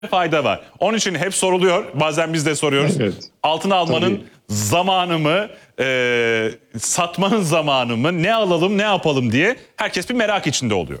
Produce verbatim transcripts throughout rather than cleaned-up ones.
fayda var. Onun için hep soruluyor. Bazen biz de soruyoruz. Evet. Altın almanın Tabii. zamanı mı, e, satmanın zamanı mı, ne alalım, ne yapalım diye herkes bir merak içinde oluyor.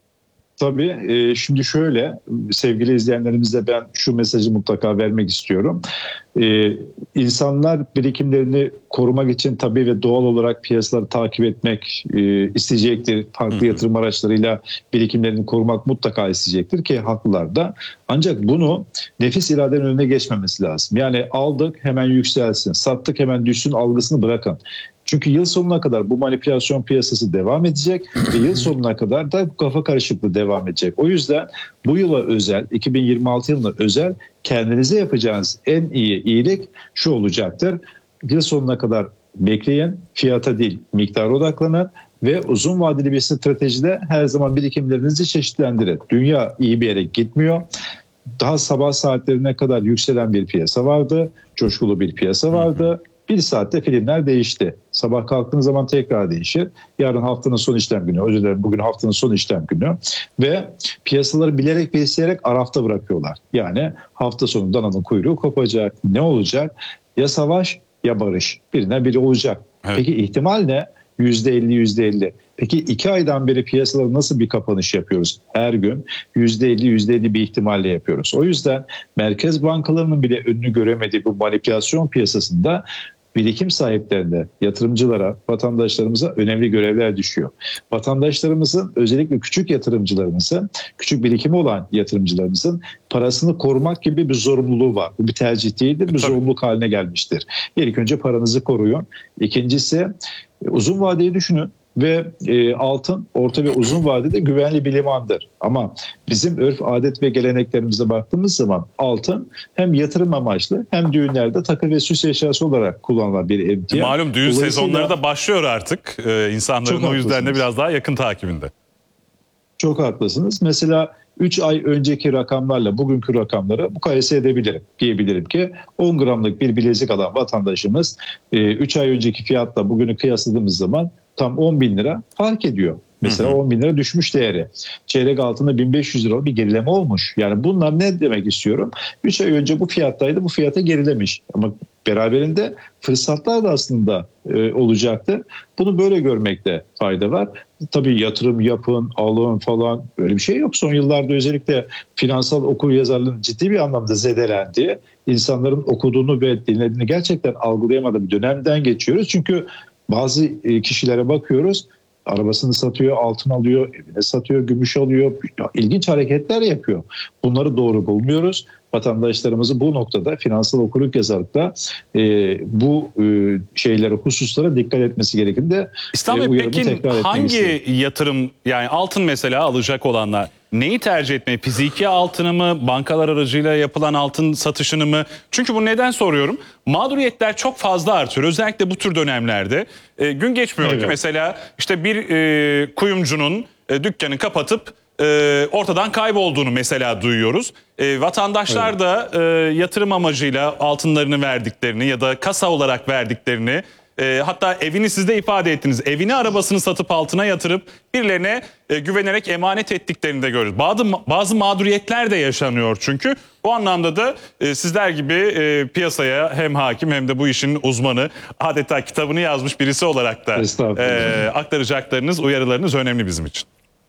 Tabii. E, şimdi şöyle, sevgili izleyenlerimize ben şu mesajı mutlaka vermek istiyorum. E, insanlar birikimlerini korumak için tabii ve doğal olarak piyasaları takip etmek e, isteyecektir. Farklı Hı. yatırım araçlarıyla birikimlerini korumak mutlaka isteyecektir ki haklılar da. Ancak bunu nefis iradenin önüne geçmemesi lazım. Yani aldık hemen yükselsin, sattık hemen düşsün algısını bırakın. Çünkü yıl sonuna kadar bu manipülasyon piyasası devam edecek ve yıl sonuna kadar da bu kafa karışıklığı devam edecek. O yüzden bu yıla özel, iki bin yirmi altı yılına özel kendinize yapacağınız en iyi iyilik şu olacaktır. Yıl sonuna kadar bekleyin, fiyata değil miktara odaklanın ve uzun vadeli bir stratejide her zaman birikimlerinizi çeşitlendirin. Dünya iyi bir yere gitmiyor. Daha sabah saatlerine kadar yükselen bir piyasa vardı, coşkulu bir piyasa vardı. Bir saatte filmler değişti. Sabah kalktığınız zaman tekrar değişir. Yarın haftanın son işlem günü, özür dilerim bugün haftanın son işlem günü. Ve piyasaları bilerek ve isteyerek arafta bırakıyorlar. Yani hafta sonu dananın kuyruğu kopacak. Ne olacak? Ya savaş ya barış. Birine biri olacak. Evet. Peki ihtimal ne? yüzde elli yüzde elli. Peki iki aydan beri piyasalara nasıl bir kapanış yapıyoruz? Her gün yüzde elli yüzde elli bir ihtimalle yapıyoruz. O yüzden merkez bankalarının bile önünü göremediği bu manipülasyon piyasasında birikim sahiplerine, yatırımcılara, vatandaşlarımıza önemli görevler düşüyor. Vatandaşlarımızın, özellikle küçük yatırımcılarımızın, küçük birikimi olan yatırımcılarımızın parasını korumak gibi bir zorunluluğu var. Bu bir tercih değildir, bir zorunluluk haline gelmiştir. İlk önce paranızı koruyun. İkincisi uzun vadeyi düşünün. Ve e, altın orta ve uzun vadede güvenli bir limandır. Ama bizim örf, adet ve geleneklerimize baktığımız zaman altın hem yatırım amaçlı hem düğünlerde takı ve süs eşyası olarak kullanılan bir emtia. Malum düğün sezonları da başlıyor artık. Ee, insanların o yüzden de biraz daha yakın takibinde. Çok haklısınız. Mesela üç ay önceki rakamlarla bugünkü rakamları mukayese edebilirim. Diyebilirim ki on gramlık bir bilezik alan vatandaşımız üç ay önceki fiyatla bugünü kıyasladığımız zaman tam on bin lira fark ediyor. Mesela hı hı. on bin lira düşmüş değeri. Çeyrek altında bin beş yüz lira bir gerileme olmuş. Yani bunlar ne demek istiyorum? üç ay önce bu fiyattaydı, bu fiyata gerilemiş. Ama beraberinde fırsatlar da aslında e, olacaktır. Bunu böyle görmekte fayda var. Tabii yatırım yapın, alın falan böyle bir şey yok. Son yıllarda özellikle finansal okuryazarlığın ciddi bir anlamda zedelendi. İnsanların okuduğunu ve dinlediğini gerçekten algılayamadığı bir dönemden geçiyoruz. Çünkü bazı kişilere bakıyoruz, arabasını satıyor, altın alıyor, evine satıyor, gümüş alıyor. İlginç hareketler yapıyor. Bunları doğru bulmuyoruz. Vatandaşlarımızı bu noktada finansal okuryazarlıkta e, bu e, şeylere, hususlara dikkat etmesi gerektiğinde İslam Bey, e, peki hangi istedim. yatırım, yani altın mesela alacak olanlar neyi tercih etmeyi? Fiziki altını mı, bankalar aracıyla yapılan altın satışını mı? Çünkü bu neden soruyorum? Mağduriyetler çok fazla artıyor. Özellikle bu tür dönemlerde. E, gün geçmiyor evet. ki mesela işte bir e, kuyumcunun e, dükkanı kapatıp e, ortadan kaybolduğunu mesela duyuyoruz. E, vatandaşlar evet. da e, yatırım amacıyla altınlarını verdiklerini ya da kasa olarak verdiklerini, E, hatta evini siz de ifade ettiniz. Evini, arabasını satıp altına yatırıp birilerine e, güvenerek emanet ettiklerini de görüyoruz. Bazı, bazı mağduriyetler de yaşanıyor çünkü. Bu anlamda da e, sizler gibi e, piyasaya hem hakim hem de bu işin uzmanı, adeta kitabını yazmış birisi olarak da e, aktaracaklarınız, uyarılarınız önemli bizim için.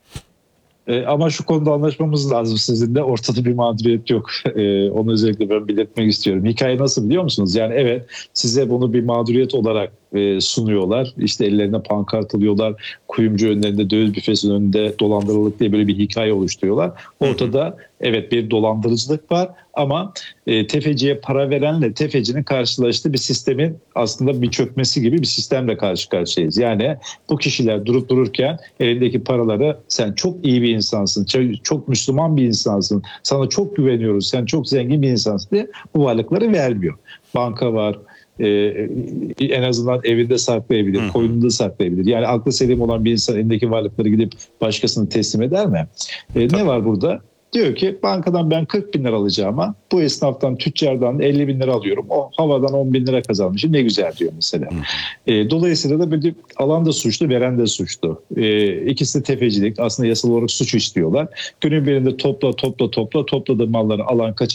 E, ama şu konuda anlaşmamız lazım sizinle. Ortada bir mağduriyet yok. E, onu özellikle ben belirtmek istiyorum. Hikaye nasıl biliyor musunuz? Yani evet, size bunu bir mağduriyet olarak e, sunuyorlar. İşte ellerine pankart alıyorlar. Kuyumcu önlerinde, döviz büfesinin önünde dolandırılık diye böyle bir hikaye oluşturuyorlar. Ortada evet bir dolandırıcılık var ama e, tefeciye para verenle tefecinin karşılaştığı bir sistemin aslında bir çökmesi gibi bir sistemle karşı karşıyayız. Yani bu kişiler durup dururken elindeki paraları sen çok iyi bir insansın, çok Müslüman bir insansın, sana çok güveniyoruz, sen çok zengin bir insansın diye bu varlıkları vermiyor. Banka var, Ee, en azından evinde saklayabilir, hı hı. koynunda saklayabilir. Yani aklı selim olan bir insan elindeki varlıkları gidip başkasına teslim eder mi? Ee, ne var burada? Diyor ki bankadan ben kırk bin lira alacağıma bu esnaftan, tüccardan elli bin lira alıyorum. O havadan on bin lira kazanmışım, ne güzel diyor mesela. E, dolayısıyla da böyle alan da suçlu, veren de suçlu. E, ikisi de tefecilik, aslında yasal olarak suç işliyorlar. Günün birinde topla topla topla topladığı malları alan kaç